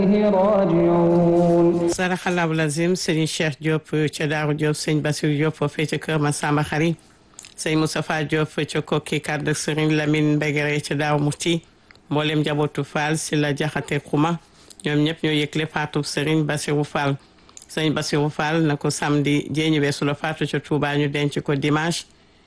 راجعون. saraxalaabu lazim sëñ Cheikh Diop ca Daaru Diop sëñ Bassirou Diop foofee ca kër Massamba Xari sëñ Moustapha Diop ca kokki kàddu sëriñ Lamine Mbegere ca Daaru Muxti mboolem njabootu Fall si la jaxate xuma ñoom ñëpp ñoo yëgle faatu sëriñ Bassirou Fall sëñ Bassirou Fall na ko samedi jéeñu weesu la faatu ca Touba ñu denc ko dimanche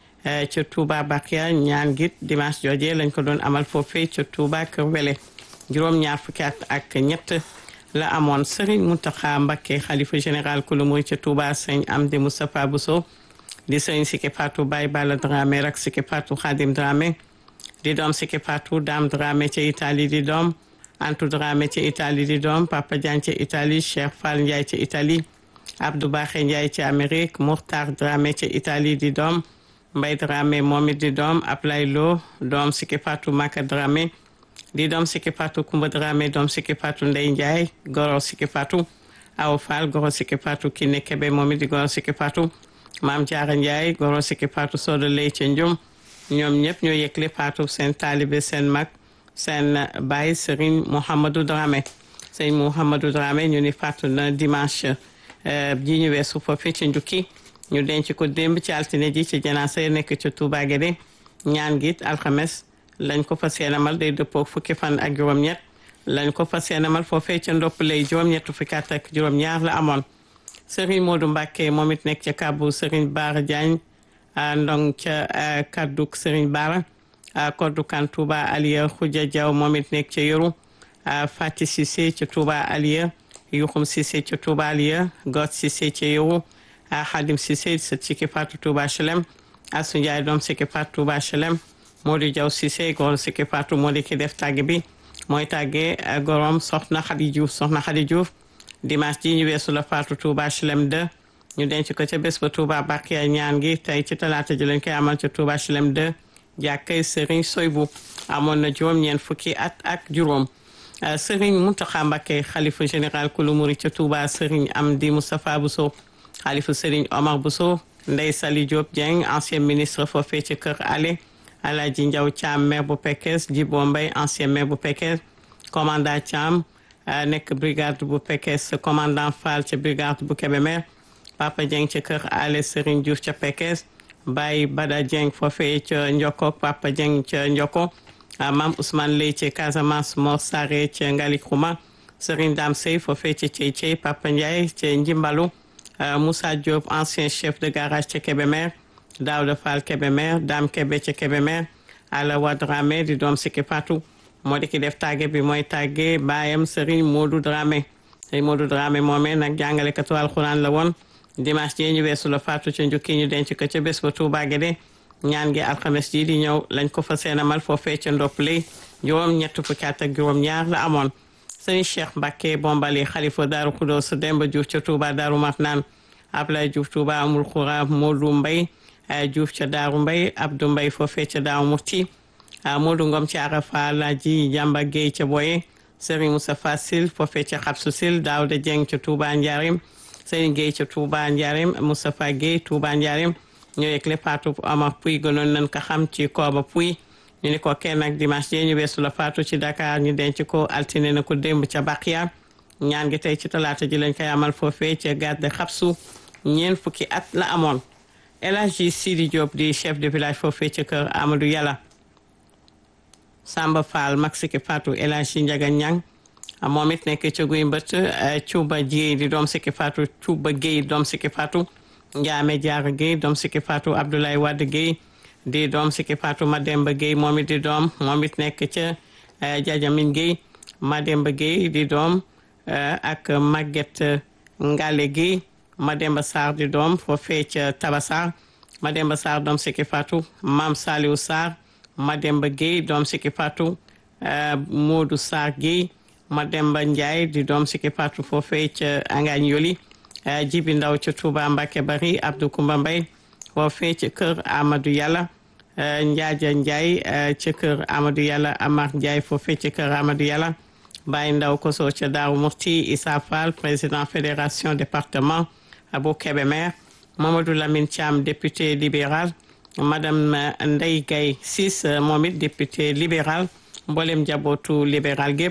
ca Touba Bakia ñaan git dimanche jooje lañ ko doon amal foofee ca Touba Kër Wele juróom-ñaar fukki at ak ñett la amoon Serigne Mountakha Mbacké xalifa général kulu murid ca Touba sëñ Amdi Moustapha Bousso di sëñ Sike Fatou Baye Bala Dramé rak Sike Fatou Khadim Dramé di doom Sike Fatou Dame Dramé ca Italie di doom Antou Dramé ca Italie di doom Papa Diagne ca Italie Cheikh Fall Ndiaye ca Italie Abdou Baxé Ndiaye ca Amérique Mourtar Dramé ca Italie di doom Mbaye Dramé moom it di doom Ablaye Lo doom Sike Fatou Maka Dramé di doom Sike Fatou Koumba Dramé doom Sike Fatou Ndeye Ndiaye goro Sike Fatou Awa Fall goro Sike Fatou Kiné Kébé moom it di goro Sike Fatou Maam Diarra Ndiaye goro Sike Fatou Sodo Lay ca Njum ñoom ñëpp ñoo yëgle Fatou seen taalibe seen mag seen baay Serigne Mouhamadou Dramé Serigne Mouhamadou Dramé ñu ni faatu na dimanche ji ñu weesu foofu ci njukki ñu denc ko démb ci altine ji ci janaasa ya nekk ca Touba Guédé ñaan gi alxames lañ ko fas yéenamal day dëppoo fukki fan ak juróom-ñett lañ ko fas yéenamal foofee ca ndopp lay juróom-ñett fukki at ak juróom-ñaar la amoon Serigne Modou Mbacké moom it nekk ca kàbbu Serigne Bara Diagne ndong ca kadduk Serigne Bara koddu kan Touba Aliya Khoudia Diaw moom it nekk ca yoru Fati Cissé ca Touba Aliya Yuxum Cissé ca Touba Aliya Got Cissé ca yoru Khadim Cissé sa Sike Fatou Touba HLM Assou Ndiaye doom Sike Fatou Touba HLM Modou Diaw Cissé góor Sike Fatou moo di ki def tàgg bi mooy tàggee gorom soxna Khady Diouf dimanche ji ñu weesu la Fatou Touba HLM 2 ñu denc ko ca bés ba Touba Bakia ñaan gi tey ci talaata ji lañ koy amal ca Touba HLM 2 jàkkay Serigne Soybou amoon na juróom-ñeent fukki at ak juróom Serigne Mountakha Mbacké xalifa général kulu murid ca Touba Serigne Amdi Moustapha Bousso xalifa Serigne Omar Bousso Ndeye Sali Diop Dieng ancien ministre foofee ca Kër Ale Alaji Ndiaw Thiam maire bu Pekes Djibo Mbaye ancien maire bu Pekes commandant Thiam nekk brigade bu Pekes commandant Fall ca brigade bu Kébémer Papa Dieng ca Kër Ale Serigne Diouf ca Pekes Baye Bada Dieng foofee ca Njoko Papa Dieng ca Njoko Mam Ousmane Lay ca Casamance Mor Sare ca Ngali Khouma Serigne Dame Sey foofee ca Cey Papa Ndiaye ca Njimbalu Moussa Diop ancien chef de garage ca Kébémer Daouda Fall Kébémer Dame Kébé ca Kébémer Ala Wadramé di doom Sike Fatou moo di ki def tàgge bi mooy tàgge baayam Serigne Modou Dramé Serigne Modou Dramé moomee nag jàngalekatu alxuraan la woon dimanche ji ñu weesu la faatu ca njukki ñu denc ko ca bés ba Touba Guédé ñaan gi alxames ji di ñëw lañ ko fa seenamal foofee ca ndopp lay juróom-ñett fukki at ak juróom-ñaar la amoon Serigne Cheikh Mbacké Bombali xalifa Daaru Khoudoss Demba Diouf ca Touba Daaru Marnaan Ablaye Diouf Touba Amul Khoura Modou Mbaye Diouf ca Daaru Mbaye Abdou Mbaye foofee ca Daaru Murti Modou Ngom ci Arafa Laji Jamba Gueye ca Boye Serigne Moustapha Sil foofee ca Xabsu Sil Daouda Dieng ca Touba Ndiarim Serigne Gueye ca Touba Ndiarim Moustapha Gueye Touba Ndiarim ñoo yëgle faatu Amar Pouy gënoon nañ ko xam ci Kooba Pouy ñu ni ko kenn ak dimanche ji ñu weesu la faatu ci Dakar ñu denc ko altine na ko démb ca Bakia ñaan gi tey ci talaata ji lañ koy amal foofee ca Gadde Xabsu ñeent fukki at la amoon El Hadji Sidi Diop di chef de village foofee ca kër Amadou Yàlla Samba Fall mag Sike Fatou El Hadji Ndiaga Niang moom it nekk ca guy mbët Cuuba Jéey di doom Sike Fatou Cuuba Gueye doom Sike Fatou Njaame Jaara Gueye doom Sike Fatou Abdoulaye Wade Gueye di doom Sike Fatou Mademba Gueye moom it di doom moom it nekk ca Jajamin Gueye Mademba Gueye di doom ak Maguette Ngale Gueye Mademba Sarr di doom foofee ca Tabassar Mademba Sarr doom Sike Fatou Mam Saliou Sarr Mademba Gueye doom Sike Fatou Modou Sarr Gueye Mademba Ndiaye di doom Sike Fatou foofee ca Angagne Yoli Jibi Ndaw ca Touba Mbacké Bari Abdou Koumba Mbaye foofee ca kër Amadou Yàlla Njaaja Ndiaye ca kër Amadou Yàlla Amar Ndiaye foofee ca kër Amadou Yàlla Baye Ndaw Koso ca Daaru Murti Issa Fall président fédération département bu Kébémer Mamadou Lamine Thiam député libéral madame Ndeye Gaye Ciss moom it député libéral mboolem njabootu libéral gépp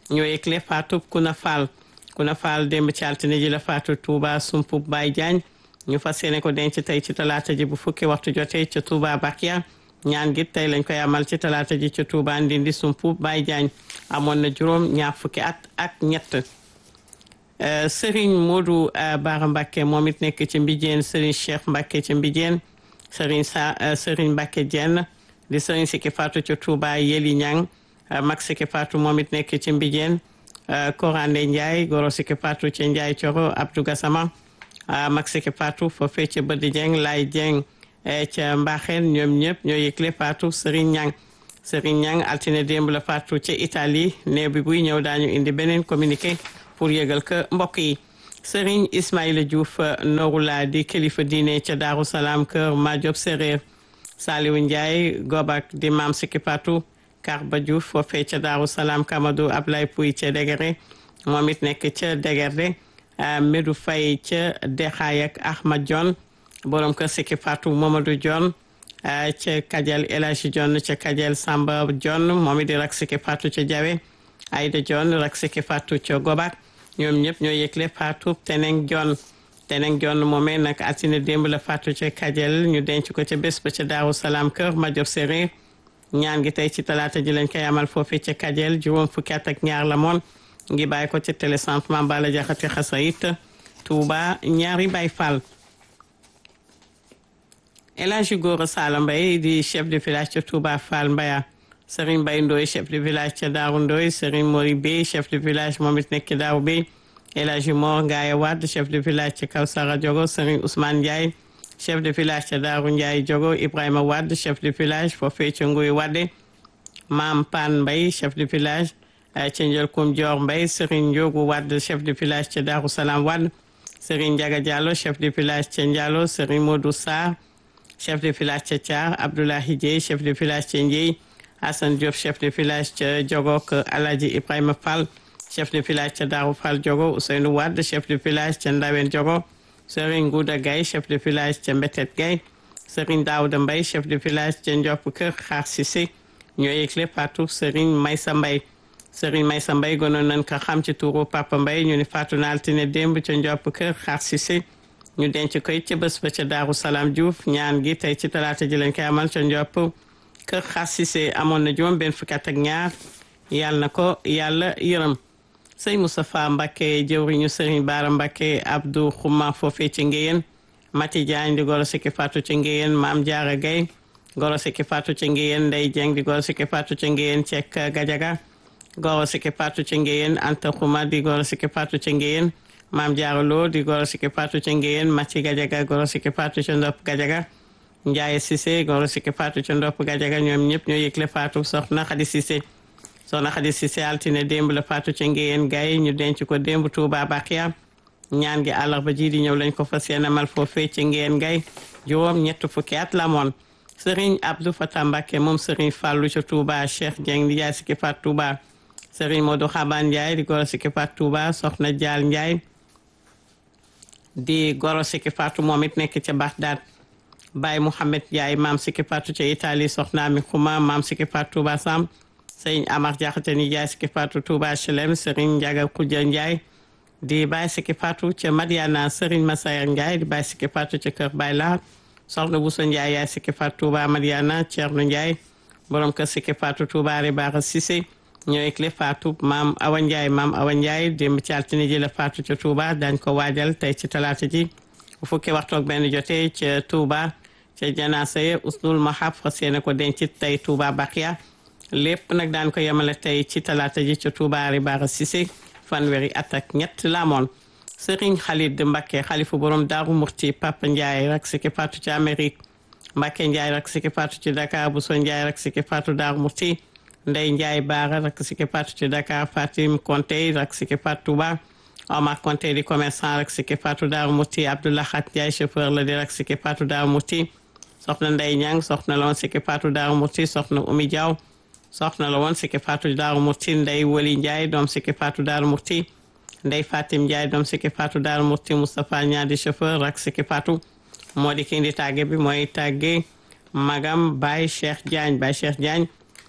ñoo yëgle faatu Kuna Fall démb ci altine ji la faatu Touba Sumpu Baye Diagne ñu fas yéene ko denc tey ci talaata ji bu fukki waxtu jotee ca Touba Bakia ñaan gi tey lañ koy amal ci talaata ji ca Touba Ndindi Sumpu Baye Diagne amoon na juróom ñaar fukki at ak ñett. Serigne Modou Bara Mbacké moom it nekk ci Mbijeen Serigne Cheikh Mbacké ci Mbijeen Serigne Mbacké Diène di Serigne Siki Fatou ca Touba Yeli Ñang mag Siki Fatou moom it nekk ci Mbijeen Korande Ndiaye goro Siki Fatou ca Ndiaye Coro Abdou Gassama mag Siki Fatou foofee ca Bëdi Dieng Lay Dieng ca Mbaxeen ñoom ñëpp ñoo yëgle Fatou Serigne Ñang altine démb la Fatou ca Italie néew bi buy ñëw daañu indi beneen communiqué pour yëgal ko mbokk yi. Serigne Ismaïla Diouf Norula di kilifa diine ca Daaru Salaam kër Madiop Séréer Saliou Ndiaye Gobak di maam Siki Fatou Karba Diouf foofee ca Daaru Salaam Kamadou Ablaye Pouy ca Degere moom it nekk ca Degerde Medou Faye ca Dexaay ak Ahmad Dione borom kër Siki Fatou Mamadou Dione ca Kajal El Hadji Dione ca Kajal Samba Dione moom it di rak Siki Fatou ca Jawe Aïda Dione rak Siki Fatou ca Gobak ñoom ñëpp ñoo yëgle Fatou Teneng Dione moomee nag altine démb la Fatou ca Kajal ñu denc ko ca bés ba ca Daaru Salaam kër Madiop Séréer ñaan gi tey ci talaata ji lañ koy amal foofee ca Kajal juróom fukki at ak ñaar la moon ngi bàyyi ko ca télécentre Mame Balla Diakhaté Xasayit Touba ñaari Baye Fall. El Hadji Gora Sala Mbaye di chef de village ca Touba Fall Mbaya Serigne Mbaye Ndoye chef de village ca Daaru Ndoye Serigne Mori Bey chef de village moom it nekk Daaru Bey El Hadji Mor Ngaye Wade chef de village ca Kawsara Diogo Serigne Ousmane Ndiaye chef de village ca Daaru Ndiaye Diogo Ibrahima Wade chef de village foofee ca Nguy Wade Mam Pan Mbaye chef de village ca Ndiolkoum Dior Mbaye Serigne Ndiogu Wade chef de village ca Daaru Salam Wade Serigne Ndiaga Diallo chef de village ca Ndiallo Serigne Modou Sarr chef de village ca Thiar Abdoulahi Dieye chef de village ca Ndieye Assane Diop chef de village ca Diogo Aladji Ibrahima Fall chef de village ca Darou Fall Diogo Ousseynou Wade chef de village ca Ndawen Diogo Serigne Gouda Gaye chef de village ca Mbetet Gaye Serigne Daouda Mbaye chef de village ca Ndiop Kër Xaar Cissé ñoo yëgle Fatou Serigne Maysa Mbaye gonoon nañ ko xam ci turu Papa Mbaye ñu ni Fatou na altine démb ca Ndiop Kër Xaar Cissé ñu denc koy ca bés ba ca Daaru Salaam Diouf ñaan gi tey ci talaata ji lañ koy amal ca Ndiop Kër Xaar Cissé amoon na juróom benn fukki at ak ñaar yàlla na ko yàlla yërëm. Sëñ Moustapha Mbacké jëwriñu Serigne Bara Mbacké Abdou Khouma foofee ci Ngéyeen Mati Diagne di goro Siki Fatou ci Ngéyeen Maam Diarra Gaye goro Siki Fatou ci Ngéyeen Ndey Dieng di goro Siki Fatou ci Ngéyeen Cek Gajaga goro Siki Fatou ci Ngéyeen Anta Khouma di goro Siki Fatou ci Ngéyeen Maam Diarra Lo di goro Siki Fatou ci Ngéyeen Mati Gajaga goro Siki Fatou ci Ndop Gajaga Ndiaye Cissé goro Siki Fatou ci Ndop Gajaga ñoom ñëpp ñoo yëgle Fatou soxna Khady Cissé altine démb la Fatou ci Ngéyeen Gaye ñu denc ko démb Touba Bakia ñaan gi àllarba ji di ñëw lañ ko fas yéene amal foofee ci Ngéyeen Gaye juróom ñett fukki at la moon Serigne Abdou Fatah Mbacké moom Serigne Fallou ca Touba Cheikh Dieng di jaay Siki Fatou Touba Serigne Modou Xaban Ndiaye di goro Siki Fatou Touba soxna Dial Ndiaye di goro Siki Fatou moom it nekk ca Bagdad Baye Mouhamed Ndiaye maam Siki Fatou ca Italie soxna mi Xuma maam Siki Fatou Touba Sam Serigne Amar Diakhaté ni jaay Siki Fatou Touba HLM Serigne Ndiaga Koudia Ndiaye di Baye Siki Fatou ca Madiana Serigne Massayer Ndiaye di Baye Siki Fatou ca Kër Baye Lahat soxna Bousso Ndiaye yaay Siki Fatou Touba Madiana Thierno Ndiaye borom kër Siki Fatou Touba Ribara Cissé ñooy clé Fatou maam Awa Ndiaye démb ci altine ji la Fatou ca Touba dañ ko waajal tey ci talaata ji bu fukki waxtu ak benn jotee ca Touba ca janaasa ya Usnul Mahab fas yéene ko denc tey Touba Bakia lépp nag daan ko yemale tey ci talaata ji ca Touba Ribara Cissé fanweeri at ak ñett la amoon Serigne Khalid Mbacké xalifu borom Daaru Murti Papa Ndiaye rak Siki Fatou ci Amérique Mbacké Ndiaye rak Siki Fatou ci Dakar Bousso Ndiaye rak Siki Fatou Daaru Murti Ndey Ndiaye Baara rak Siki Fatou ci Dakar Fatim Konté rak Siki Fatou Touba Omar Konté di commerçant rak Siki Fatou Daaru Murti Abdoulaye Khat Ndiaye chauffeur la di rak Siki Fatou Daaru Murti soxna Ndey Ñang soxna la woon Siki Fatou Daaru Murti soxna Oumy Diaw soxna la woon Siki Fatou Daaru Murti Ndey Wali Ndiaye doom Siki Fatou Daaru Murti Ndey Fatim Ndiaye doom Siki Fatou Daaru Murti Moustapha Niang di chauffeur rak Siki Fatou moo di kii di tàgge bi mooy tàgge magam Baye Cheikh Diagne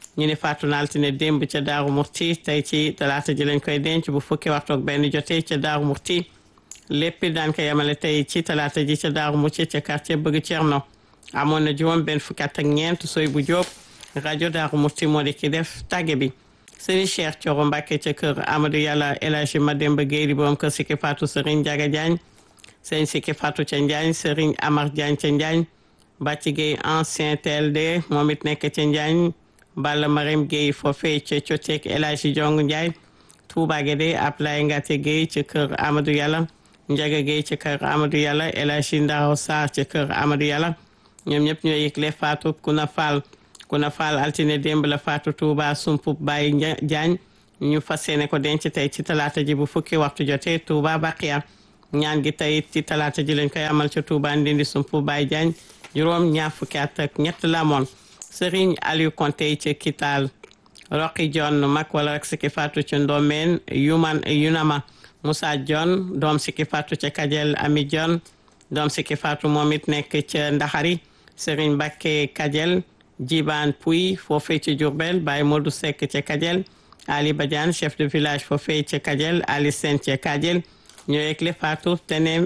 ñu ne faatu na altine démb ca Daaru Murti tey ci talaata ji lañ koy denc bu fukki waxtu ak benn jotee ca Daaru Murti lépp daan ko yemale tey ci talaata ji ca Daaru Murti ca quartier Bëgg Cerno amoon na juróom benn fukki at ak ñeent soy bu Jóob rajo Daaru Murti moo di ki def tàgge bi Serigne Cheikh Thioro Mbacke ca kër Amadou Yàlla El Hadji Mademba Gueye di borom kër Sikki Fatou Serigne Ndiaga Diagne Serigne Sikki Fatou ca Njaañ Serigne Amar Diagne ca Njaañ Bàcci Gueye ancien TLD moom it nekk ca Njaañ Balla Marème Gueye foofee ca Coteek El Hadji Jong Ndiaye Touba Guédé Ablaye Ngate Gueye ca kër Amadou Yàlla Ndiaga Gueye ca kër Amadou Yàlla El Hadji Ndao Sarr ca kër Amadou Yàlla ñoom ñëpp ñoo yëgle Fatou Kuna Fall altine démb la Fatou Touba Sumpub Baye Diagne ñu fas yéene ko denc tey ci talaata ji bu fukki waxtu jotee Touba Baqiya ñaan gi tey ci talaata ji lañ koy amal ca Touba Ndindi Sumpub Baye Diagne juróom ñaar fukki at ak ñett la moon Serigne Aliou Konté ca Kital Roqi John mag wala rek Sikki Fatou ca Ndomeen Yunama Moussa John doom Sikki Fatou ca Kajel Ami John doom Sikki Fatou moom it nekk ca Ndaxari Serigne Mbacké Kajel Jibaan Pouy foofee ca Diourbel Baye Modou Seck ca Kajel Ali Badiane chef de village foofee ca Kajel Ali Sen ca Kajel ñoo yëgle Fatou Teneng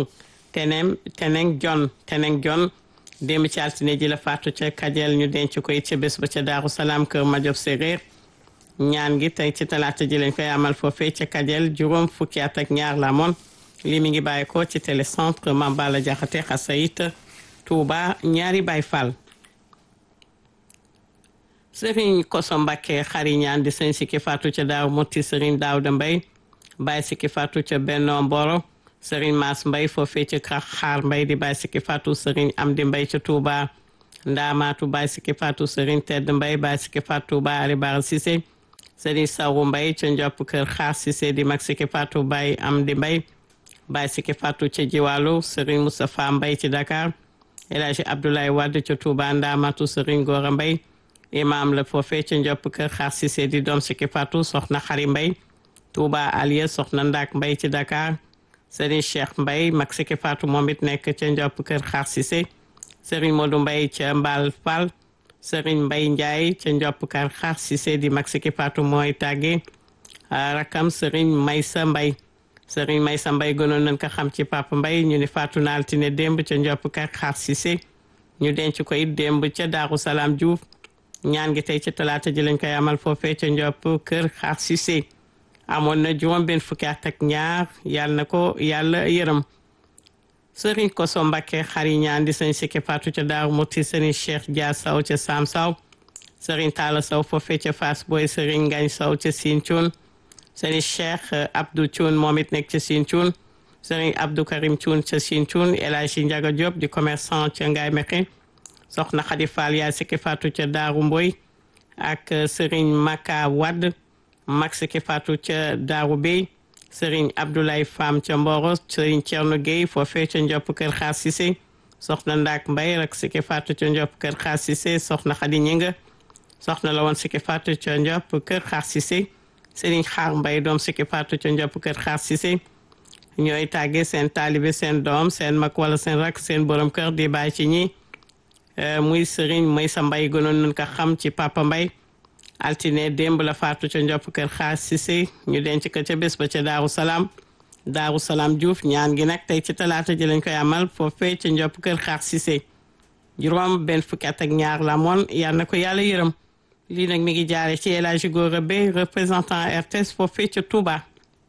John démb ci altine ji la Fatou ca Kajel ñu denc ko it ca bés ba ca Daaru Salaam kër Majob Séréer ñaan gi tey ci talaata ji lañ koy amal foofee ca Kajel juróom fukki at ak ñaar la moon lii mi ngi bàyyi ko ci télécentre Mambala Jaxate Xasayit Touba ñaari Baye Fall Serigne Koso Mbacke xari ñaan di sëñ Sikki Fatou ca Daaru Muti Serigne Daouda Mbaye Baye Sikki Fatou ca Benno Mboro Serigne Mass Mbaye foofee ca Xaar Mbaye di Baye Sikki Fatou Serigne Amdi Mbaye ca Touba Ndaamaatu Baye Sikki Fatou Serigne Tedd Mbaye Baye Sikki Fatou Touba Ali Bara Cissé Serigne Sawu Mbaye ca Ndiop kër Xaar Cissé di mag Sikki Fatou Baye Amdi Mbaye Baye Sikki Fatou ca Jiwalu Serigne Moustapha Mbaye ci Dakar El Hadji Abdoulaye Wade ca Touba Ndaamaatu Serigne Gora Mbaye imam la foofee ca Ndiop kër Xaar Cissé di doom Sikki Fatou soxna Xari Mbaye Touba Aliya soxna Ndak Mbaye ci Dakar Serigne Cheikh Mbaye mag Sikki Fatou moom it nekk ca Ndiop kër Xaar Cissé Serigne Modou Mbaye ca Mbal Fall Serigne Mbaye Ndiaye ca Ndiop kër Xaar Cissé di mag Sikki Fatou mooy tàgge rakam Serigne Maysa Mbaye Serigne Maysa Mbaye gënoon nañ ko xam ci Papa Mbaye ñu ni Fatou na altine démb ca Ndiop kër Xaar Cissé ñu denc ko it démb ca Daaru Salaam Diouf ñaan gi tey ci talaata ji lañ koy amal foofee ca Ndiop kër Xaar Cissé amoon na juróom benn fukki at ak ñaar yàlla na ko yàlla yërëm Serigne Koso Mbacke xari ñaan di sëñ Sikki Fatou ca Daaru Muti Serigne Cheikh Dia Sow ca Sam Sow Serigne Talla Sow foofee ca Fass Boy Serigne Ngagne Sow ca Sine Thioune Serigne Cheikh Abdou Thioune moom it nekk ca Sine Thioune Serigne Abdou Karim Thioune ca Sine Thioune El Hadji Ndiaga Diop di commerçant ca Ngaye Mekhe soxna Khady Fall yaay Sikki Fatou ca Daaru Mboy ak Serigne Maka Wade mag Sikki Fatou ca Daaru Bey Serigne Abdoulaye Fam ca Mboro Serigne Thierno Gueye foofee ca Ndiop kër Xaar Cissé soxna Ndak Mbaye rak Sikki Fatou ca Ndiop kër Xaar Cissé soxna Khady Ñinga soxna la woon Sikki Fatou ca Ndiop kër Xaar Cissé Serigne Xaar Mbaye doom Sikki Fatou ca Ndiop kër Xaar Cissé ñooy tàggee seen taalibe seen doom seen mag wala seen rak seen borom kër di bàyyi ci ñi muy Serigne Maysa Mbaye gënoon nañ ko xam ci Papa Mbaye altine démb la Fatou ca Ndiop kër Xaar Cissé ñu denc ko ca bés ba ca Daaru Salaam Diouf ñaan gi nag tey ci talaata ji lañ koy amal foofee ca Ndiop kër Xaar Cissé juróom benn fukki at ak ñaar la moon yal na ko yàlla yërëm lii nag mi ngi jaare ci El Hadji Gora Bey représentant RTS foofee ca Touba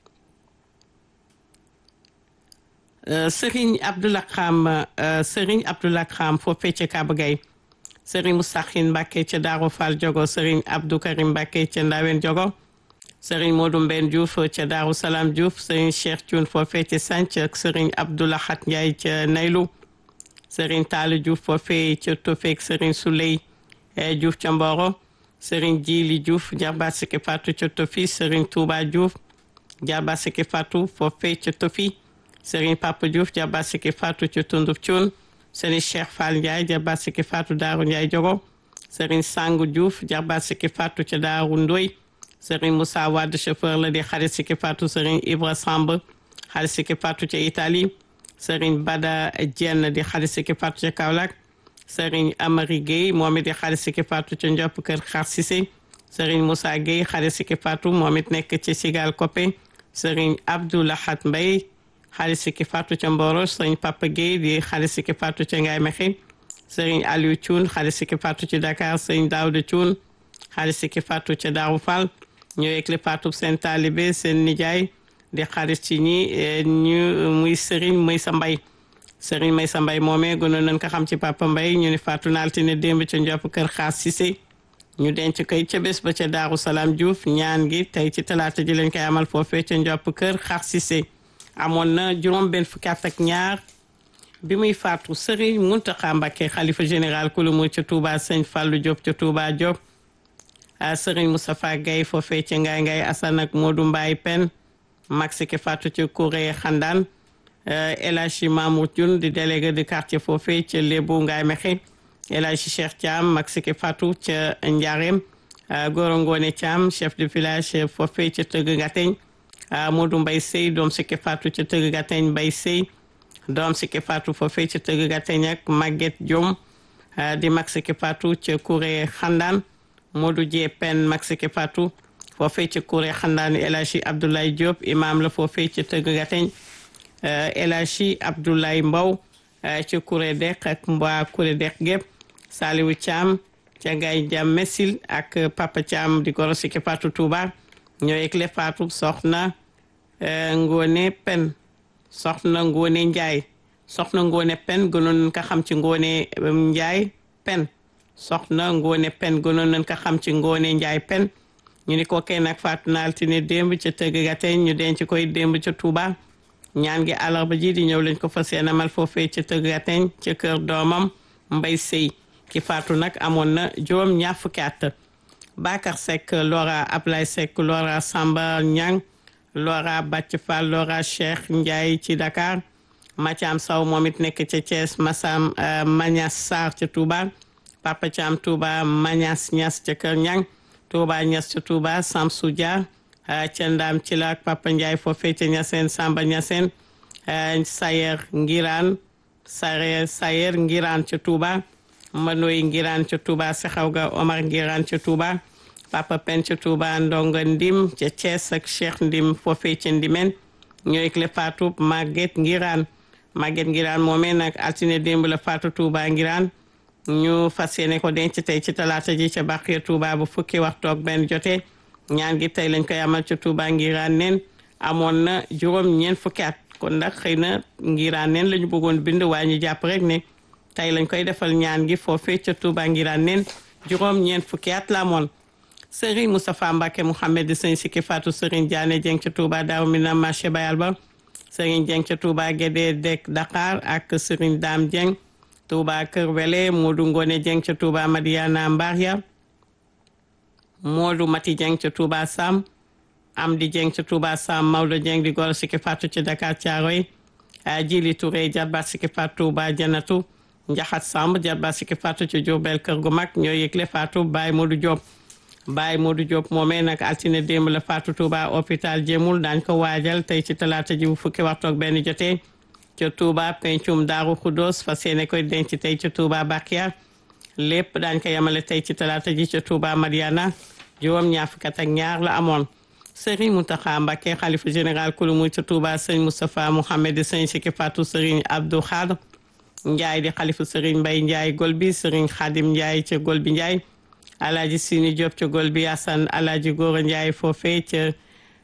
Serigne Abdoulaye Kham foofee ca Kaba Gueye Serigne Moustakhin Mbacké ca Darou Fall Diogo Serigne Abdou Karim Mbacké ca Ndawen Diogo Serigne Modou Mben Diouf ca Darou Salam Diouf Serigne Cheikh Thioune foofee ca Sanc ak Serigne Abdoulahat Ndiaye ca Naylu Serigne Talla Diouf foofee ca Tofek Serigne Souley Diouf ca Mboro Serigne Djili Diouf jarbaat Sikki Fatou ca Tofi Serigne Touba Diouf jarbaat Sikki Fatou foofee ca Tofi Serigne Papa Diouf jarbaat Sikki Fatou ca Tunduf Thioune Serigne Cheikh Fall Ndiaye jarbaat Sikki Fatou Daaru Ndiaye Diogo Serigne Sangu Diouf jarbaat Sikki Fatou ca Daaru Ndoy Serigne Moussa Wade chauffeur la di xarit Sikki Fatou Serigne Ibra Samb xarit Sikki Fatou ca Italie Serigne Bada Dieng di xarit Sikki Fatou ca Kaolack Serigne Amary Gueye moom it di xarit Siki Fatou ca Ndiop kër Xar Cissé Serigne Moussa Gueye xarit Siki Fatou moom it nekk ci Sigal Koppe Serigne Abdou Lahat Mbaye xarit Siki Fatou ca Mboro Serigne Papa Gueye di xarit Siki Fatou ca Ngaye Mekhe Serigne Aliou Thioune xarit Siki Fatou ci Dakar Serigne Daouda Thioune xarit Siki Fatou ca Darou Fall ñoo yëgle Fatou seen taalibe seen nijaay di xarit ci ñu muy Serigne Maysa Mbaye Serigne Maysa Mbaye moomee gënoon nañ ko xam ci Papa Mbaye ñu ni Fatou na altine démb ca Ndiop kër Xaas Cissé ñu denc koy ca bés ba ca Daaru Salaam Diouf ñaan gi tey ci talaata ji lañ koy amal foofee ca Ndiop kër Xaas Cissé amoon na juróom benn fukki at ak ñaar bi muy faatu Serigne Mountakha Mbacké xalifa général kulu mu ca Touba Sëñ Fallou Diop ca Touba Diop Serigne Moustapha Gaye foofee ca Ngaye Assane ak Modou Mbaye Pen mag Siki Fatou ca Kouré Xandaan El Hadji Mamour Dioune di délégué de quartier foofee ca Lébu Ngaye Mekhe El Hadji Cheikh Thiam mag Siki Fatou ca Ndiarème Goro Ngone Thiam chef de village foofee ca Tëgg Gateñ Modou Mbaye Sey doom Siki Fatou ca Tëgg Gateñ Mbaye Sey doom Siki Fatou foofee ca Tëgg Gateñ ak Maguette Diom di mag Siki Fatou ca Kouré Xandaan Modou Dié Pen mag Siki Fatou foofee ca Kouré Xandaan El Hadji Abdoulaye Diop imam la foofee ca Tëgg Gateñ El Hadji Abdoulaye Mbow ci Kouré Dek ak mbaa Kouré Dek gépp Saliwu Thiam ca Ngaye Jam Messil ak Papa Thiam di goro Siki Fatou Touba ñoo yëgle Fatou soxna Ngone Pen soxna Ngone Ndiaye soxna Ngone Pen gënoon nañ ko xam ci Ngone Ndiaye Pen soxna Ngone Pen gënoon nañ ko xam ci Ngone Ndiaye Pen ñu ni ko kenn ak Fatou na altine démb ca Tëgg Gateñ ñu denc koy démb ca Touba ñaan gi àllarba ji di ñëw lañ ko fas yéene amal foofee ca Tëgg Gateñ ca kër doomam Mbay Sey ki faatu nag amoon na juróom ñaar fukki at Bakar Seck Lora Ablaye Seck Lora Samba Ñang Lora Bàcc Fall Lora Cheikh Ndiaye ci Dakar Mathiam Sow moom it nekk ca Thiès Massam Magnas Sarr ca Touba Papa Thiam Touba Magnas Ñas ca kër Ñang Touba Ñas ca Touba Samsou Dia ca Ndam ci la ak Papa Ndiaye foofee ca Ñaseen Samba Ñaseen Sayer Ngiraan Sayer Ngiraan ca Touba Manoy Ngiraan ca Touba Sexawga Omar Ngiraan ca Touba Papa Pen ca Touba Ndonga Ndim ca Thiès ak Cheikh Ndim foofee ca Ndimen ñooy le faatu Maguette Ngiraan moomee nag altine démb la faatu Touba Ngiraan ñu fas yéene ko denc tey ci talaata ji ca Baxiya Touba bu fukki waxtu ak benn jotee ñaan gi tey lañ koy amal ca Touba Ngiraan neen amoon na juróom ñeent fukki at kon nag xëy na Ngiraan neen la ñu bëggoon bind waaye ñu jàpp rek ne tey lañ koy defal ñaan gi foofee ca Touba Ngiraan neen juróom ñeent fukki at la amoon Serigne Moustapha Mbacké Mouhamed di sëñ Siki Fatou Serigne Diané Dieng ca Touba Daaru Minam marché Bayal ba Serigne Dieng ca Touba Guédé Dek Dakar ak Serigne Dame Dieng Touba Kër Wele Modou Ngone Dieng ca Touba Madiana Mbaria Modou Mati Dieng ca Touba Sam Amdi Dieng ca Touba Sam Maodo Dieng di goro Siki Fatou ca Dakar Thiaroye Jili Touré jarbaat Siki Fatou Touba Janatu Njaxat Samb jarbaat Siki Fatou ca Diourbel kër gu mag ñoo yëgle Fatou Baye Modou Diop moomee nag altine démb la Fatou Touba hôpital Jéemul daañ ko waajal tey ci talaata ji bu fukki waxtu ak benn jotee ca Touba pencum Daaru Khoudoss fas yéene koy denc tey ca Touba Bakia lépp daañ ko yemale tey ci talaata ji ca Touba Madiana juróom ñaar fukk ak ñaar la amoon Serigne Mountakha Mbacké xalifa général kulu muy ca Touba Serigne Moustapha Mouhamed di Serigne Siki Fatou Serigne Abdou Khadre Ndiaye di xalifa Serigne Mbaye Ndiaye Golbi Serigne Khadim Ndiaye ca Golbi Ndiaye Alaaji Sini Diop ca Golbi Assane Alaaji Gora Ndiaye foofee ca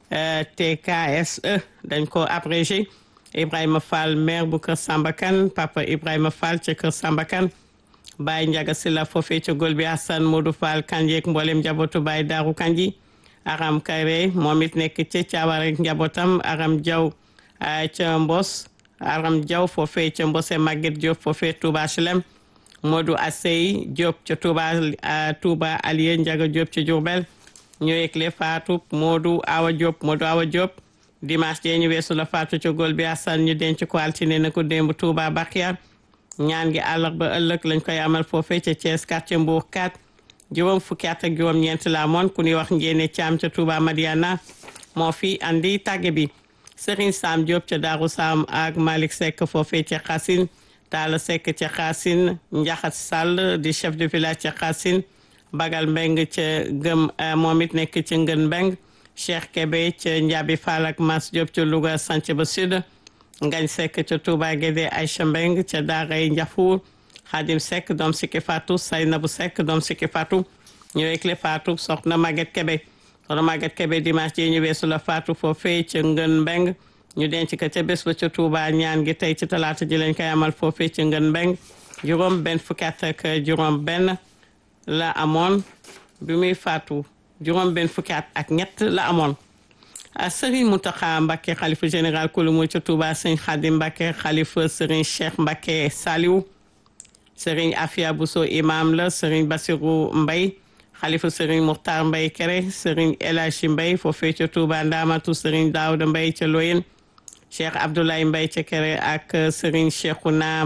TKSE dañ ko abrégé Ibrahima Fall maire bu kër Samba Kane Papa Ibrahima Fall ca kër Samba Kane Baye Ndiaga Sylla foofee ca Golbi Assane Modou Fall Kanjeek mboolem njabootu Baye Darou Kanji Aram Kayre moom it nekk ca Thiawar ak njabootam Aram Diaw ca Mbos Aram Diaw foofee ca Mbose Maguette Diop foofee Touba HLM Modou Assey Diop ca Touba Alié Ndiaga Diop ca Diourbel ñoo yëgle faatu Modou Awa Diop dimanche jee ñu weesu la faatu ca Golbi Assane ñu denc ko altine na ko démb Touba Bakhia ñaan gi àllarba ëllëg lañ koy amal foofee ca Thiès quartier Mbour 4 juróom fukki at ak juróom ñeent la amoon ku ñuy wax Njéene Thiam ca Touba Madiana moo fi andi tàgge bi Serigne Sam Diop ca Darou Sam ak Malick Seck foofee ca Xassine Talla Seck ca Xaasin Njaxat Sall di chef de village ca Xaasin Bagal Mbeng ca Gëm moom it nekk ca Ngën Mbeng Cheikh Kébé ca Njaabi Fall ak Mas Diop ca Louga Sanc ba Sud Ngañ Seck ca Touba Guédé Aïcha Mbeng ca Daaray Njafuur Xaadim Seck doom sikki Fatou Saynabu Seck doom sikki Fatou ñu wekle Fatou soxna Maguette Kébé soxna Maguette Kébé dimanche ji ñu weesu la Fatou foofee ca Ngën Mbeng ñu denc ko ca bés ba ca Touba ñaan gi tey ci talaata ji lañ koy amal foofee ca Ngën Mbeng juróom benn fukki at ak juróom benn la amoon bi muy faatu juróom benn fukki at ak ñett la amoon Serigne Mountakha Mbacké xalifa général kulu mu ca Touba Serigne Khadim Mbacké xalifa Serigne Cheikh Mbacké Saliou Serigne Afia Bousso imam la Serigne Bassirou Mbaye xalifa Serigne Mokhtar Mbaye Kéré Serigne El Hadji Mbaye foofee ca Touba Ndamatu Serigne Daouda Mbaye ca Loyen Cheikh Abdoulaye Mbaye ca Kéré ak Serigne Cheikhouna